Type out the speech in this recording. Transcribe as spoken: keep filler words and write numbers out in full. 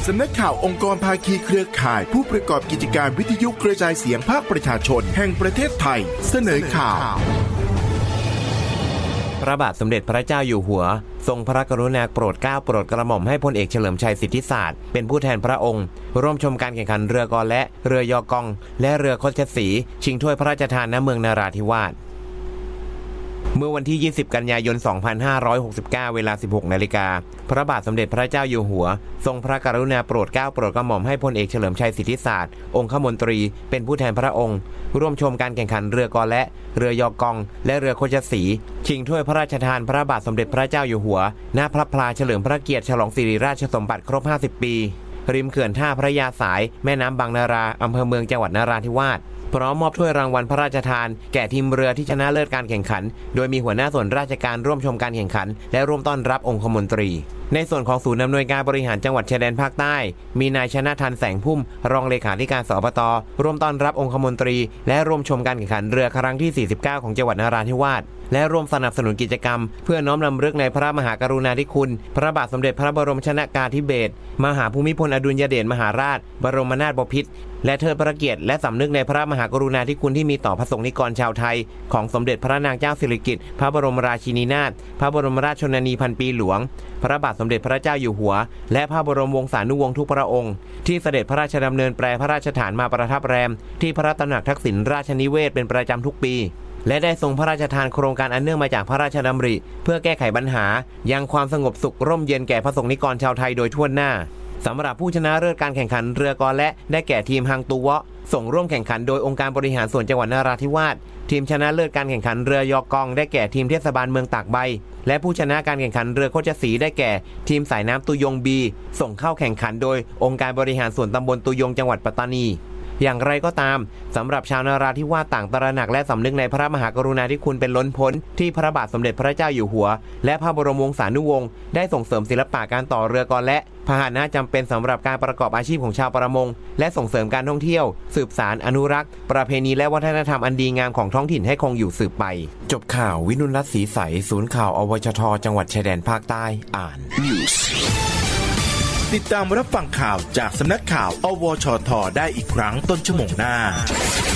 สำนักข่าวองค์กรภาคีเครือข่ายผู้ประกอบกิจการวิทยุกระจายเสียงภาคประชาชนแห่งประเทศไทยเสนอข่าวพระบาทสมเด็จพระเจ้าอยู่หัวทรงพระกรุณาโปรดเกล้าโปรดกระหม่อมให้พลเอกเฉลิมชัยสิทธิศาสตร์เป็นผู้แทนพระองค์ร่วมชมการแข่งขันเรือกอและเรือยอกองและเรือคดชศรีชิงถ้วยพระราชทานณเมืองนราธิวาสเมื่อวันที่ยี่สิบกันยายนสองพันห้าร้อยหกสิบเก้าเวลา สิบหกนาฬิกาพระบาทสมเด็จพระเจ้าอยู่หัวทรงพระกรุณาโปรดเกล้าโปรดกระหม่อมให้พลเอกเฉลิมชัยสิทธิศาสตร์องคมนตรีเป็นผู้แทนพระองค์ร่วมชมการแข่งขันเรือกอและเรือยอกองและเรือโคชศรีชิงถ้วยพระราชทานพระบาทสมเด็จพระเจ้าอยู่หัวณพระพลาเฉลิมพระเกียรติฉลองสิริราชสมบัติครบห้าสิบปีริมเขื่อนท่าพระยาสายแม่น้ำบางนาราอำเภอเมืองจังหวัดนราธิวาสพร้อมมอบถ้วยรางวัลพระราชทานแก่ทีมเรือที่ชนะเลิศการแข่งขันโดยมีหัวหน้าส่วนราชการร่วมชมการแข่งขันและร่วมต้อนรับองคมนตรีในส่วนของศูนย์อำนวยการบริหารจังหวัดชายแดนภาคใต้มีนายชนะทันแสงพุ่มรองเลขาธิการสปต.ร่วมต้อนรับองคมนตรีและร่วมชมการแข่งขันเรือครั้งที่สี่สิบเก้าของจังหวัดนราธิวาสและร่วมสนับสนุนกิจกรรมเพื่อน้อมรำลึกในพระมหากรุณาธิคุณพระบาทสมเด็จพระบรมชนกาธิเบศรมหาภูมิพลอดุลยเดชมหาราชบรมนาถบพิตรและเทิดพระเกียรติและสำนึกในพระมหากรุณาธิคุณที่มีต่อพระสงฆ์นิกรชาวไทยของสมเด็จพระนางเจ้าสิริกิติ์พระบรมราชินีนาถพระบรมราชชนนีพันปีหลวงพระบาทสมเด็จพระเจ้าอยู่หัวและพระบรมวงศานุวงศ์ทุกพระองค์ที่เสด็จพระราชดำเนินแปรพระราชฐานมาประทับแรมที่พระตำหนักทักษิณราชนิเวศเป็นประจำทุกปีและได้ทรงพระราชทานโครงการอันเนื่องมาจากพระราชดำริเพื่อแก้ไขปัญหายังความสงบสุขร่มเย็นแก่พระสงฆ์นิกรชาวไทยโดยทั่วหน้าสำหรับผู้ชนะเลิศการแข่งขันเรือกอและได้แก่ทีมฮังตูวะส่งร่วมแข่งขันโดยองค์การบริหารส่วนจังหวัดนราธิวาสทีมชนะเลิศการแข่งขันเรือยอกองได้แก่ทีมเทศบาลเมืองตากใบและผู้ชนะการแข่งขันเรือโคชศรีได้แก่ทีมสายน้ำตุยงบีส่งเข้าแข่งขันโดยองค์การบริหารส่วนตำบลตุยงจังหวัดปัตตานีอย่างไรก็ตามสำหรับชาวนราธิวาสต่างตระหนักและสำนึกในพระมหากรุณาธิคุณเป็นล้นพ้นที่พระบาทสมเด็จพระเจ้าอยู่หัวและพระบรมวงศานุวงศ์ได้ส่งเสริมศิลปะการต่อเรือกอและพาหนะจำเป็นสำหรับการประกอบอาชีพของชาวประมงและส่งเสริมการท่องเที่ยวสืบสานอนุรักษ์ประเพณีและวัฒนธรรมอันดีงามของท้องถิ่นให้คงอยู่สืบไปจบข่าววินุรัตน์ศรีใสศูนย์ข่าวอวชทจังหวัดชายแดนภาคใต้อ่านติดตามรับฟังข่าวจากสำนักข่าวอวชทได้อีกครั้งต้นชั่วโมงหน้า